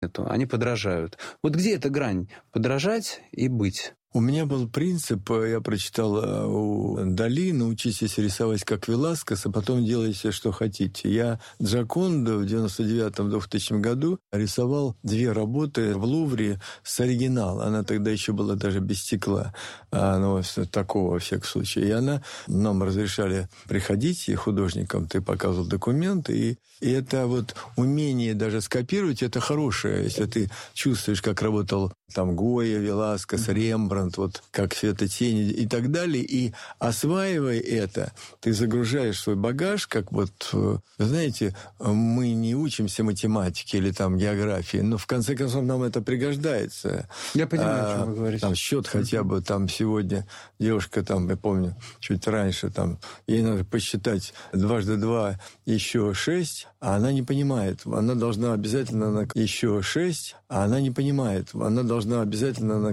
они подражают. Вот где эта грань? Подражать и быть? У меня был принцип, я прочитал у Дали: научитесь рисовать как Веласкес, а потом делайте, что хотите. Я Джоконду в 99-2000 году рисовал 2 работы в Лувре с оригинала. Она тогда еще была даже без стекла, такого во всяком случае. И нам разрешали приходить, и художникам ты показывал документы, и это вот умение даже скопировать, это хорошее, если ты чувствуешь, как работал там Гойя, Веласкес, Рембрандт, вот как светотени и так далее, и осваивая это, ты загружаешь свой багаж, как вот, знаете, мы не учимся математике или там географии, но в конце концов нам это пригождается. Я понимаю, о чем вы говорите. Там счет хотя бы, там сегодня девушка, там, я помню, чуть раньше, там, ей надо посчитать 2 × 2 еще 6, а она не понимает. Она должна обязательно на еще 6, а она не понимает. Она должна обязательно на